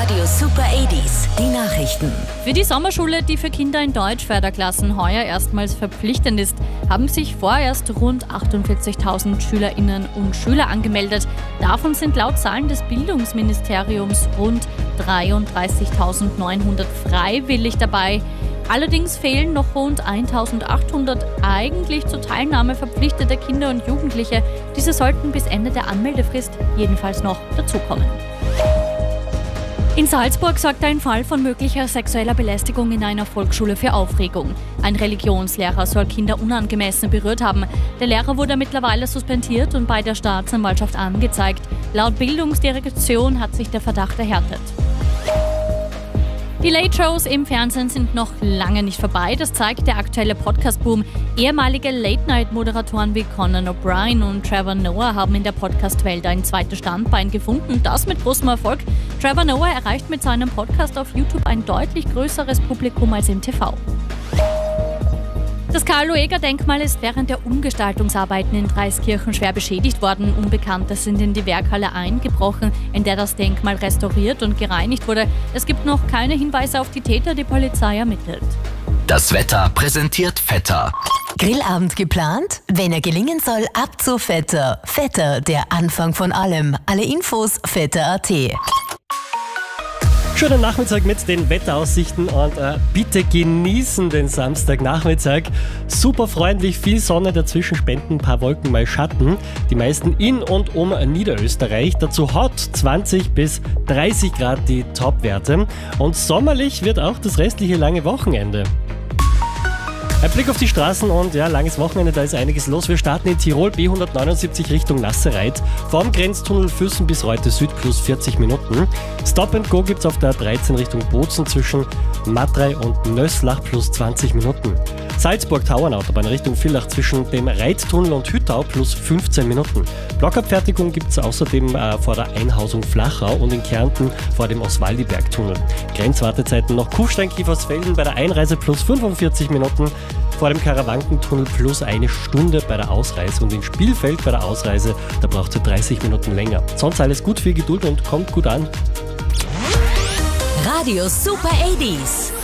Radio Super 80s, die Nachrichten. Für die Sommerschule, die für Kinder in Deutschförderklassen heuer erstmals verpflichtend ist, haben sich vorerst rund 48.000 Schülerinnen und Schüler angemeldet. Davon sind laut Zahlen des Bildungsministeriums rund 33.900 freiwillig dabei. Allerdings fehlen noch rund 1.800 eigentlich zur Teilnahme verpflichtete Kinder und Jugendliche. Diese sollten bis Ende der Anmeldefrist jedenfalls noch dazukommen. In Salzburg sorgt ein Fall von möglicher sexueller Belästigung in einer Volksschule für Aufregung. Ein Religionslehrer soll Kinder unangemessen berührt haben. Der Lehrer wurde mittlerweile suspendiert und bei der Staatsanwaltschaft angezeigt. Laut Bildungsdirektion hat sich der Verdacht erhärtet. Die Late-Shows im Fernsehen sind noch lange nicht vorbei. Das zeigt der aktuelle Podcast-Boom. Ehemalige Late-Night-Moderatoren wie Conan O'Brien und Trevor Noah haben in der Podcast-Welt ein zweites Standbein gefunden. Das mit großem Erfolg. Trevor Noah erreicht mit seinem Podcast auf YouTube ein deutlich größeres Publikum als im TV. Das Karl-Lueger-Denkmal ist während der Umgestaltungsarbeiten in Dreiskirchen schwer beschädigt worden. Unbekannte sind in die Werkhalle eingebrochen, in der das Denkmal restauriert und gereinigt wurde. Es gibt noch keine Hinweise auf die Täter, die Polizei ermittelt. Das Wetter präsentiert Vetter. Grillabend geplant? Wenn er gelingen soll, ab zu Vetter. Vetter, der Anfang von allem. Alle Infos vetter.at. Schönen Nachmittag mit den Wetteraussichten und bitte genießen den Samstagnachmittag. Super freundlich, viel Sonne, dazwischen spenden ein paar Wolken mal Schatten. Die meisten in und um Niederösterreich. Dazu hot 20 bis 30 Grad die Topwerte. Und sommerlich wird auch das restliche lange Wochenende. Ein Blick auf die Straßen und langes Wochenende, da ist einiges los. Wir starten in Tirol, B179 Richtung Nassereit. Vom Grenztunnel Füssen bis Reute Süd plus 40 Minuten. Stop and Go gibt's auf der 13 Richtung Bozen zwischen Matrei und Nösslach plus 20 Minuten. Salzburg-Tauernautobahn Richtung Villach zwischen dem Reittunnel und Hüttau plus 15 Minuten. Blockabfertigung gibt's außerdem vor der Einhausung Flachau und in Kärnten vor dem Oswaldiberg-Tunnel. Grenzwartezeiten noch Kufstein-Kiefersfelden bei der Einreise plus 45 Minuten. Vor dem Karawankentunnel plus eine Stunde bei der Ausreise und in Spielfeld bei der Ausreise, da braucht es 30 Minuten länger. Sonst alles gut, viel Geduld und kommt gut an. Radio Super 80s.